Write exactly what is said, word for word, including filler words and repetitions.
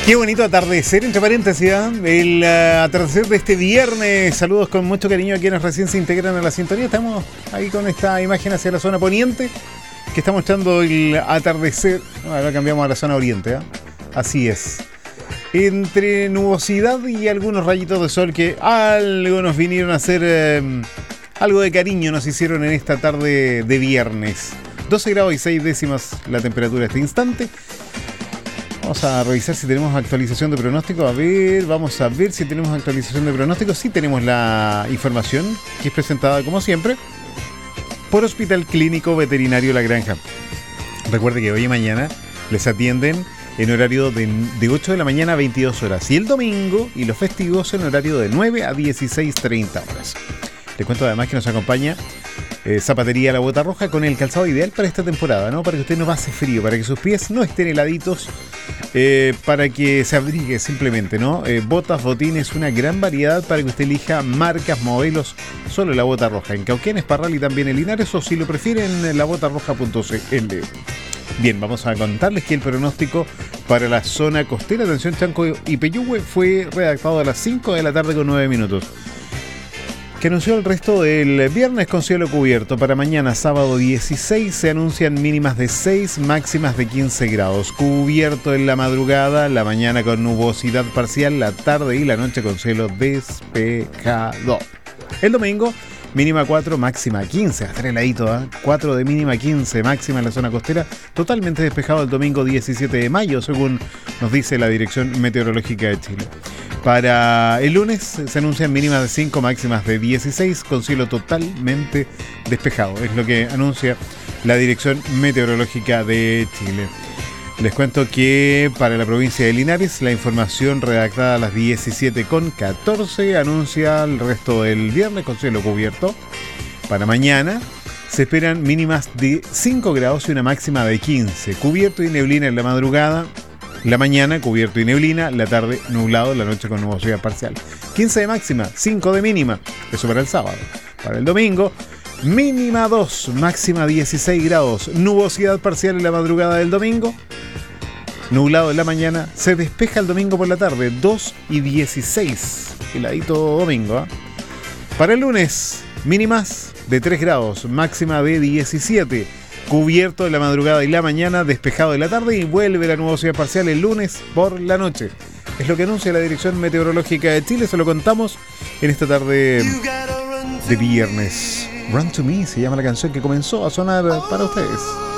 Qué bonito atardecer, entre paréntesis, ¿eh? El uh, atardecer de este viernes. Saludos con mucho cariño a quienes recién se integran a la sintonía. Estamos ahí con esta imagen hacia la zona poniente, que está mostrando el atardecer. Ahora cambiamos a la zona oriente, ¿eh? Así es. Entre nubosidad y algunos rayitos de sol que algunos vinieron a hacer eh, algo de cariño, nos hicieron en esta tarde de viernes. doce grados y seis décimas la temperatura de este instante. Vamos a revisar si tenemos actualización de pronóstico. A ver, vamos a ver si tenemos actualización de pronóstico. Sí tenemos la información, que es presentada como siempre por Hospital Clínico Veterinario La Granja. Recuerde que hoy y mañana les atienden en horario de, de ocho de la mañana a veintidós horas. Y el domingo y los festivos en horario de nueve a dieciséis treinta horas. Les cuento además que nos acompaña eh, Zapatería La Bota Roja con el calzado ideal para esta temporada, ¿no? Para que usted no pase frío, para que sus pies no estén heladitos, eh, para que se abrigue simplemente, ¿no? Eh, botas, botines, una gran variedad para que usted elija marcas, modelos, solo La Bota Roja. En Cauquenes, Parral y también en Linares, o si lo prefieren, en la bota roja punto c l. Bien, vamos a contarles que el pronóstico para la zona costera, atención Chanco y Peyúgue, fue redactado a las cinco de la tarde con nueve minutos. Que anunció el resto del viernes con cielo cubierto. Para mañana, sábado dieciséis, se anuncian mínimas de seis, máximas de quince grados. Cubierto en la madrugada, la mañana con nubosidad parcial, la tarde y la noche con cielo despejado. El domingo, mínima cuatro, máxima quince. Hasta heladito, ¿eh? cuatro de mínima, quince máxima en la zona costera. Totalmente despejado el domingo diecisiete de mayo, según nos dice la Dirección Meteorológica de Chile. Para el lunes se anuncian mínimas de cinco, máximas de dieciséis, con cielo totalmente despejado. Es lo que anuncia la Dirección Meteorológica de Chile. Les cuento que para la provincia de Linares, la información redactada a las diecisiete con catorce anuncia el resto del viernes con cielo cubierto. Para mañana se esperan mínimas de cinco grados y una máxima de quince. Cubierto y neblina en la madrugada. La mañana cubierto y neblina, la tarde nublado, la noche con nubosidad parcial. quince de máxima, cinco de mínima. Eso para el sábado. Para el domingo, mínima dos, máxima dieciséis grados. Nubosidad parcial en la madrugada del domingo. Nublado en la mañana. Se despeja el domingo por la tarde, dos y dieciséis. Heladito domingo, ¿eh? Para el lunes, mínimas de tres grados, máxima de diecisiete. Cubierto en la madrugada y la mañana, despejado en la tarde y vuelve la nubosidad parcial el lunes por la noche. Es lo que anuncia la Dirección Meteorológica de Chile, se lo contamos en esta tarde de viernes. Run to Me se llama la canción que comenzó a sonar para ustedes.